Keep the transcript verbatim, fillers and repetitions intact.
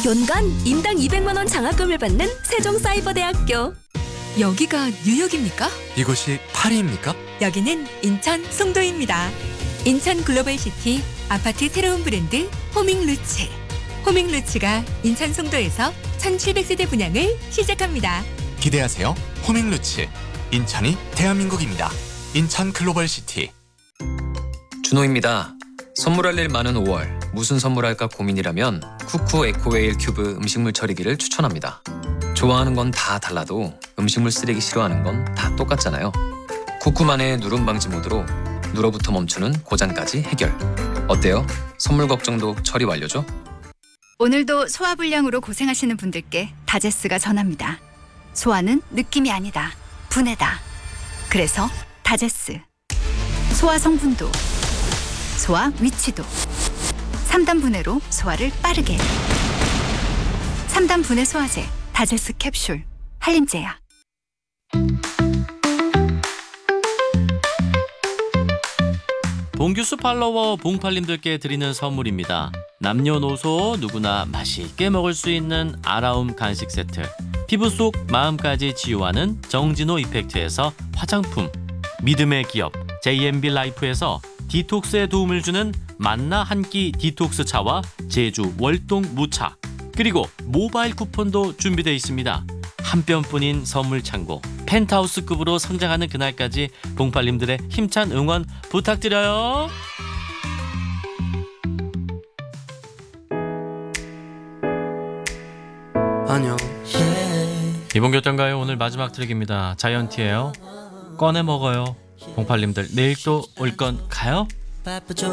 연간 인당 이백만 원 장학금을 받는 세종사이버대학교. 여기가 뉴욕입니까? 이곳이 파리입니까? 여기는 인천 송도입니다. 인천 글로벌시티 아파트 새로운 브랜드 호밍루츠. 호밍루츠가 인천 송도에서 천칠백 세대 분양을 시작합니다. 기대하세요. 호밍루츠. 인천이 대한민국입니다. 인천 글로벌시티. 준호입니다. 선물할 일 많은 오월, 무슨 선물할까 고민이라면 쿠쿠 에코웨일 큐브 음식물 처리기를 추천합니다. 좋아하는 건 다 달라도 음식물 쓰레기 싫어하는 건 다 똑같잖아요. 쿠쿠만의 누름 방지 모드로 누러부터 멈추는 고장까지 해결. 어때요? 선물 걱정도 처리 완료죠? 오늘도 소화불량으로 고생하시는 분들께 다제스가 전합니다. 소화는 느낌이 아니다. 분해다. 그래서 다제스. 소화 성분도, 소화 위치도, 삼 단 분해로 소화를 빠르게. 삼 단 분해 소화제 다제스 캡슐 한림제약. 봉규수 팔로워 봉팔님들께 드리는 선물입니다. 남녀노소 누구나 맛있게 먹을 수 있는 아라움 간식 세트, 피부 속 마음까지 치유하는 정진호 이펙트에서 화장품, 믿음의 기업 제이엠비 라이프에서 디톡스에 도움을 주는 만나 한 끼 디톡스 차와 제주 월동 무차, 그리고 모바일 쿠폰도 준비되어 있습니다. 한 뼘뿐인 선물 창고, 펜트하우스급으로 성장하는 그날까지 봉팔님들의 힘찬 응원 부탁드려요. 안녕. 이번 교통가요 오늘 마지막 트랙입니다. 자이언티예요. 꺼내 먹어요. 봉팔님들 내일 또 올 건 가요? 바쁘죠.